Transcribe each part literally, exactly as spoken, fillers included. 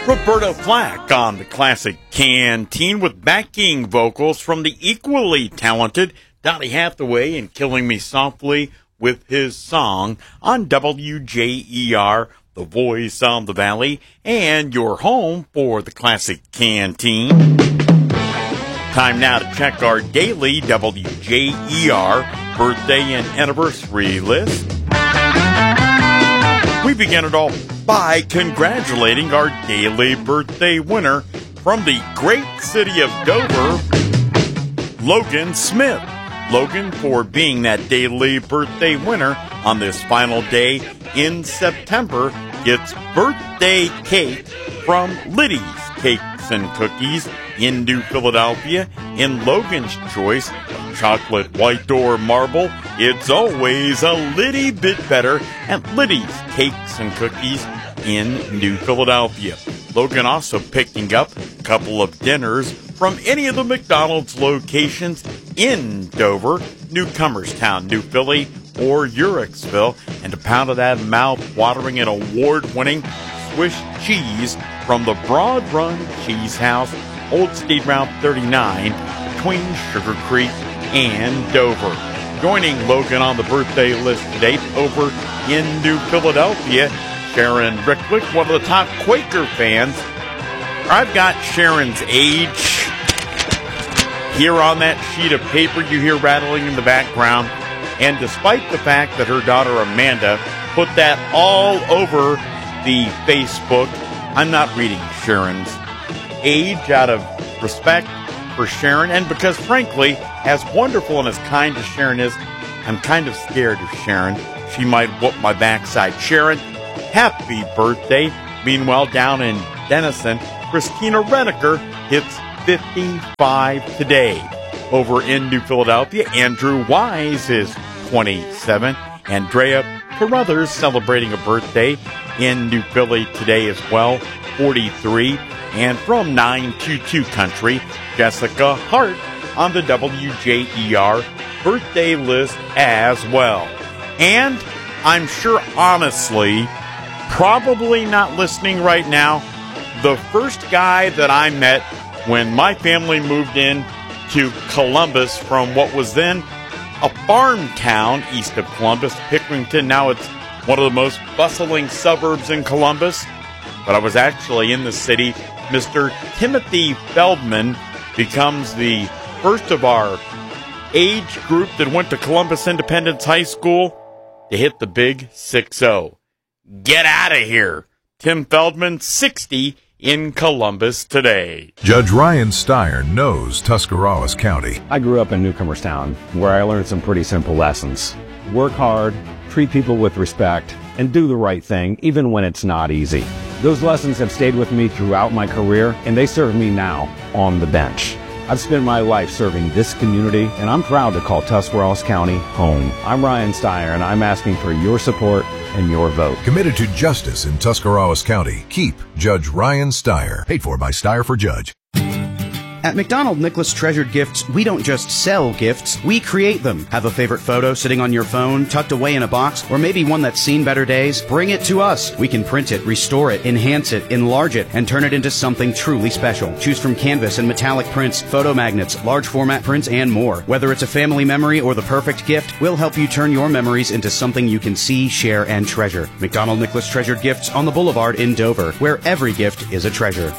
Roberta Flack on the Classic Canteen with backing vocals from the equally talented Donny Hathaway and Killing Me Softly with his song on W J E R, the voice of the Valley, and your home for the Classic Canteen. Time now to check our daily W J E R birthday and anniversary list. We begin it all by congratulating our daily birthday winner from the great city of Dover, Logan Smith. Logan, for being that daily birthday winner on this final day in September, gets birthday cake from Liddy's Cakes and Cookies in New Philadelphia. In Logan's choice of chocolate, white, or marble, it's always a little bit better at Liddy's Cakes and Cookies in New Philadelphia. Logan also picking up a couple of dinners from any of the McDonald's locations in Dover, Newcomerstown, New Philly, or Uhrichsville, and a pound of that mouth-watering and award-winning Swiss cheese from the Broad Run Cheese House, Old State Route thirty-nine, between Sugar Creek and Dover. Joining Logan on the birthday list today over in New Philadelphia, Sharon Rickwick, one of the top Quaker fans. I've got Sharon's age here on that sheet of paper you hear rattling in the background. And despite the fact that her daughter Amanda put that all over the Facebook, I'm not reading Sharon's age out of respect for Sharon. And because, frankly, as wonderful and as kind as Sharon is, I'm kind of scared of Sharon. She might whoop my backside. Sharon, happy birthday. Meanwhile, down in Denison, Christina Redeker hits fifty-five today. Over in New Philadelphia, Andrew Wise is twenty-seven. Andrea Carruthers celebrating a birthday in New Philly today as well, forty-three. And from nine two two Country, Jessica Hart on the W J E R birthday list as well. And I'm sure, honestly, probably not listening right now, the first guy that I met when my family moved in to Columbus from what was then a farm town east of Columbus, Pickerington. Now it's one of the most bustling suburbs in Columbus. But I was actually in the city. Mister Timothy Feldman becomes the first of our age group that went to Columbus Independence High School to hit the big six oh. Get out of here. Tim Feldman, sixty, in Columbus today. Judge Ryan Steyer knows Tuscarawas County. I grew up in Newcomerstown, where I learned some pretty simple lessons. Work hard, treat people with respect, and do the right thing, even when it's not easy. Those lessons have stayed with me throughout my career, and they serve me now on the bench. I've spent my life serving this community, and I'm proud to call Tuscarawas County home. I'm Ryan Steyer, and I'm asking for your support and your vote. Committed to justice in Tuscarawas County. Keep Judge Ryan Steyer. Paid for by Steyer for Judge. At McDonald Nicholas Treasured Gifts, we don't just sell gifts, we create them. Have a favorite photo sitting on your phone, tucked away in a box, or maybe one that's seen better days? Bring it to us. We can print it, restore it, enhance it, enlarge it, and turn it into something truly special. Choose from canvas and metallic prints, photo magnets, large format prints, and more. Whether it's a family memory or the perfect gift, we'll help you turn your memories into something you can see, share, and treasure. McDonald Nicholas Treasured Gifts on the Boulevard in Dover, where every gift is a treasure.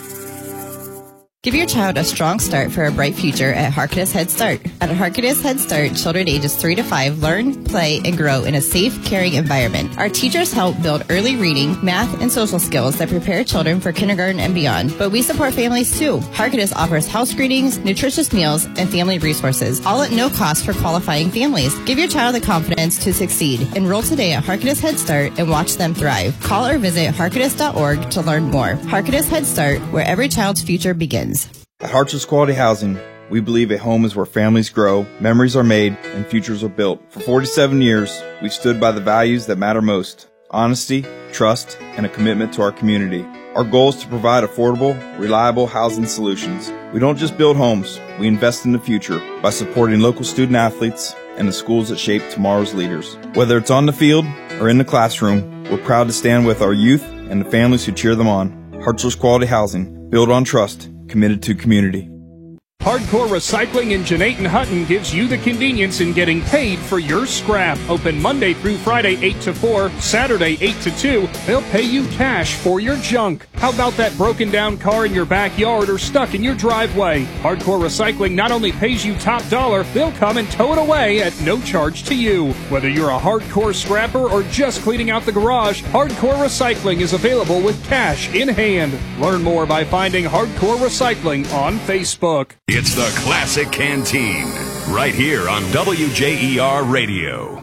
Give your child a strong start for a bright future at Harkness Head Start. At Harkness Head Start, children ages three to five learn, play, and grow in a safe, caring environment. Our teachers help build early reading, math, and social skills that prepare children for kindergarten and beyond. But we support families too. Harkness offers house screenings, nutritious meals, and family resources, all at no cost for qualifying families. Give your child the confidence to succeed. Enroll today at Harkness Head Start and watch them thrive. Call or visit harkness dot org to learn more. Harkness Head Start, where every child's future begins. At Hartships Quality Housing, we believe a home is where families grow, memories are made, and futures are built. For forty-seven years, we've stood by the values that matter most: honesty, trust, and a commitment to our community. Our goal is to provide affordable, reliable housing solutions. We don't just build homes, we invest in the future by supporting local student athletes and the schools that shape tomorrow's leaders. Whether it's on the field or in the classroom, we're proud to stand with our youth and the families who cheer them on. Hartzler's Quality Housing, built on trust, committed to community. Hardcore Recycling in Jeanette Hutton gives you the convenience in getting paid for your scrap. Open Monday through Friday eight to four, Saturday eight to two. They'll pay you cash for your junk. How about that broken down car in your backyard or stuck in your driveway? Hardcore Recycling not only pays you top dollar, they'll come and tow it away at no charge to you. Whether you're a hardcore scrapper or just cleaning out the garage, Hardcore Recycling is available with cash in hand. Learn more by finding Hardcore Recycling on Facebook. It's the Classic Canteen, right here on W J E R Radio.